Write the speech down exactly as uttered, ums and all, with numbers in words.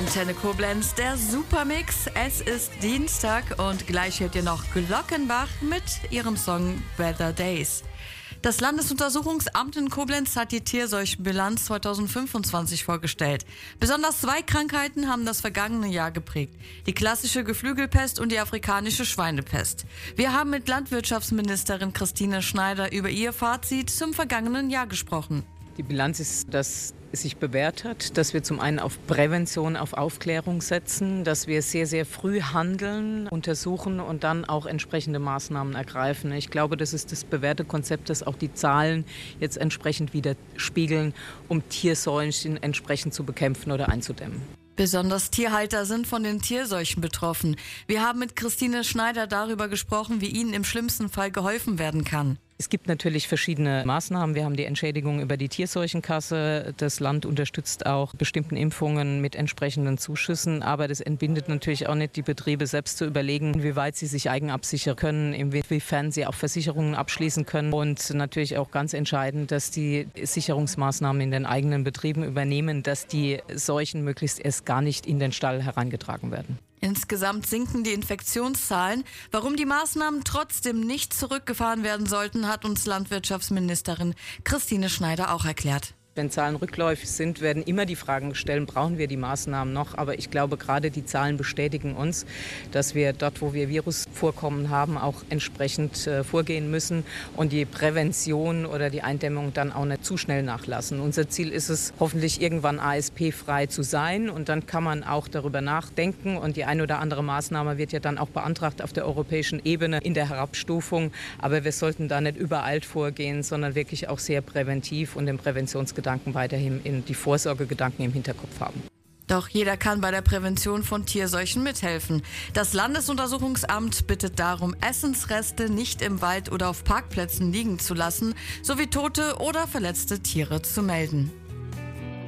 Antenne Koblenz, der Supermix. Es ist Dienstag und gleich hört ihr noch Glockenbach mit ihrem Song Better Days. Das Landesuntersuchungsamt in Koblenz hat die Tierseuchenbilanz zweitausendfünfundzwanzig vorgestellt. Besonders zwei Krankheiten haben das vergangene Jahr geprägt: die klassische Geflügelpest und die afrikanische Schweinepest. Wir haben mit Landwirtschaftsministerin Christine Schneider über ihr Fazit zum vergangenen Jahr gesprochen. Die Bilanz ist, dass es sich bewährt hat, dass wir zum einen auf Prävention, auf Aufklärung setzen, dass wir sehr, sehr früh handeln, untersuchen und dann auch entsprechende Maßnahmen ergreifen. Ich glaube, das ist das bewährte Konzept, das auch die Zahlen jetzt entsprechend widerspiegeln, um Tierseuchen entsprechend zu bekämpfen oder einzudämmen. Besonders Tierhalter sind von den Tierseuchen betroffen. Wir haben mit Christine Schneider darüber gesprochen, wie ihnen im schlimmsten Fall geholfen werden kann. Es gibt natürlich verschiedene Maßnahmen. Wir haben die Entschädigung über die Tierseuchenkasse. Das Land unterstützt auch bestimmten Impfungen mit entsprechenden Zuschüssen. Aber das entbindet natürlich auch nicht die Betriebe, selbst zu überlegen, inwieweit sie sich eigenabsichern können, inwiefern sie auch Versicherungen abschließen können. Und natürlich auch ganz entscheidend, dass die Sicherungsmaßnahmen in den eigenen Betrieben übernehmen, dass die Seuchen möglichst erst gar nicht in den Stall herangetragen werden. Insgesamt sinken die Infektionszahlen. Warum die Maßnahmen trotzdem nicht zurückgefahren werden sollten, hat uns Landwirtschaftsministerin Christine Schneider auch erklärt. Wenn Zahlen rückläufig sind, werden immer die Fragen gestellt, brauchen wir die Maßnahmen noch? Aber ich glaube, gerade die Zahlen bestätigen uns, dass wir dort, wo wir Virusvorkommen haben, auch entsprechend äh, vorgehen müssen und die Prävention oder die Eindämmung dann auch nicht zu schnell nachlassen. Unser Ziel ist es, hoffentlich irgendwann A S P-frei zu sein, und dann kann man auch darüber nachdenken, und die eine oder andere Maßnahme wird ja dann auch beantragt auf der europäischen Ebene in der Herabstufung. Aber wir sollten da nicht übereilt vorgehen, sondern wirklich auch sehr präventiv und den Präventionsgedanken weiterhin in die Vorsorgegedanken im Hinterkopf haben. Doch jeder kann bei der Prävention von Tierseuchen mithelfen. Das Landesuntersuchungsamt bittet darum, Essensreste nicht im Wald oder auf Parkplätzen liegen zu lassen, sowie tote oder verletzte Tiere zu melden.